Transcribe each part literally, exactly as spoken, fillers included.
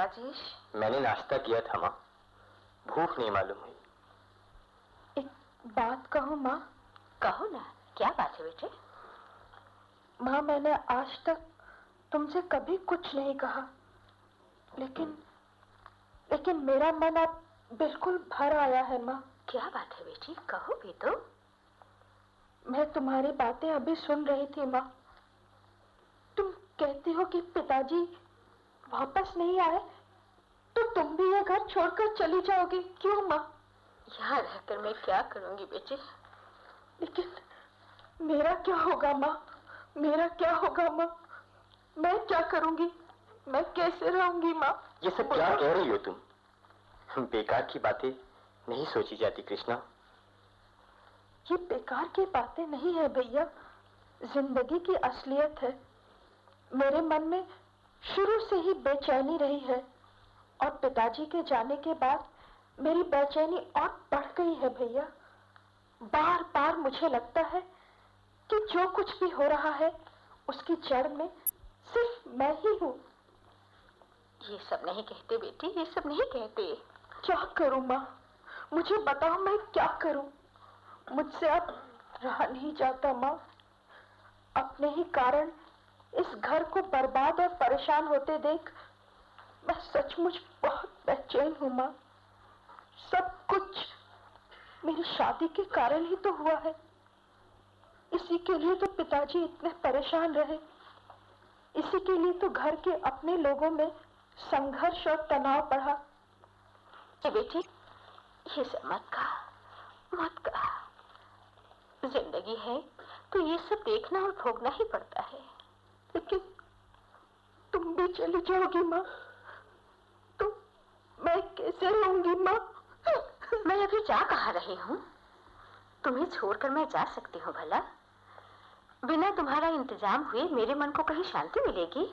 राजेश? मैंने नाश्ता किया था माँ, भूख नहीं मालूम हुई। एक बात कहूँ माँ? कहो ना, क्या बात है बेटे? माँ, मैंने आज तक तुमसे कभी कुछ नहीं कहा, लेकिन लेकिन मेरा मन अब बिल्कुल भर आया है माँ। क्या बात है बेटी, कहो भी तो। मैं तुम्हारी बातें अभी सुन रही थी माँ। तुम कहती हो कि पिताजी वापस नहीं आए तो तुम भी ये घर छोड़कर चली जाओगी। क्यों माँ? यहाँ रहकर मैं क्या करूंगी बेटी? लेकिन मेरा क्या होगा माँ? मेरा क्या होगा माँ? मैं क्या करूंगी? मैं कैसे रहूंगी माँ? ये सब क्या कह रही हो तुम? बेकार की बातें नहीं सोची जाती कृष्णा। ये बेकार की बातें नहीं है भैया, जिंदगी की असलियत है। मेरे मन में शुरू से ही बेचैनी रही है और पिताजी के जाने के बाद मेरी बेचैनी और बढ़ गई है भैया। बार बार मुझे लगता है कि जो कुछ भी हो रहा है उसकी जड़ में सिर्फ मैं ही हूँ। ये सब नहीं कहते बेटी, ये सब नहीं कहते। क्या करूं माँ? मुझे बताओ मैं क्या करूं? मुझसे अब रहा नहीं जाता माँ। अपने ही कारण इस घर को बर्बाद और परेशान होते देख मैं सचमुच बहुत बेचैन हूँ माँ। सब कुछ मेरी शादी के कारण ही तो हुआ है। इसी के लिए तो पिताजी इतने परेशान रहे। इसी के लिए तो घर के अपने लोगों में संघर्ष और तनाव बढ़ा। बेटी, ये सब मत कहा, मत कहा। जिंदगी है तो ये सब देखना और भोगना ही पड़ता है। लेकिन तुम भी चली जाओगी माँ तो मैं कैसे रहूंगी माँ? मैं अभी जा कहा रही हूँ? तुम्हें छोड़कर मैं जा सकती हूँ भला? बिना तुम्हारा इंतजाम हुए मेरे मन को कहीं शांति मिलेगी?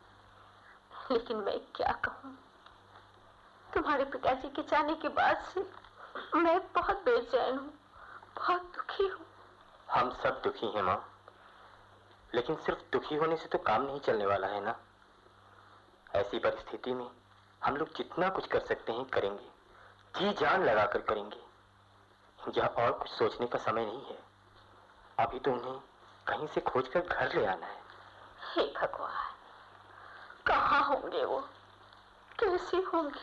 लेकिन मैं क्या कहूँ, तुम्हारे पिताजी के जाने के बाद से मैं बहुत बेचैन हूँ, बहुत दुखी हूँ। हम सब दुखी हैं माँ, लेकिन सिर्फ दुखी होने से तो काम नहीं चलने वाला है ना। ऐसी परिस्थिति में हम लोग जितना कुछ कर सकते हैं करेंगे, जी जान लगाकर करेंगे। यह और कुछ सोचने का समय नहीं है। अभी तो उन्हें कहीं से खोजकर घर ले आना है। हे भगवान, कहाँ होंगे वो? कैसे होंगे?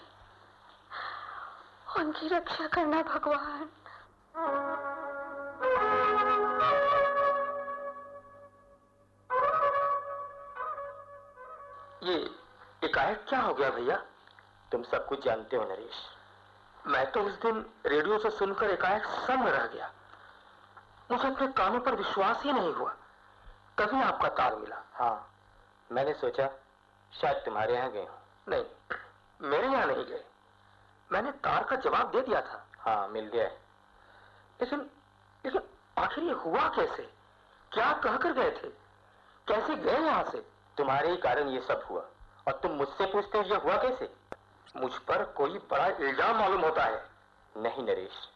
उनकी रक्षा करना भगवान। ये एकाएक क्या हो गया भैया? तुम सब कुछ जानते हो नरेश। मैं तो उस दिन रेडियो से सुनकर एकाएक सम रह गया। मुझे अपने कानों पर विश्वास ही नहीं हुआ। तभी आपका तार मिला। हाँ, मैंने सोचा शायद तुम्हारे यहाँ गए हो। नहीं, मेरे यहाँ नहीं गए। मैंने तार का जवाब दे दिया था। हाँ, मिल गया है। लेकिन लेकिन आखिर ये हुआ कैसे? क्या कहकर गए थे? कैसे गए यहाँ से? तुम्हारे ही कारण ये सब हुआ और तुम मुझसे पूछते हो ये हुआ कैसे? मुझ पर कोई बड़ा इल्जाम मालूम होता है। नहीं नरेश,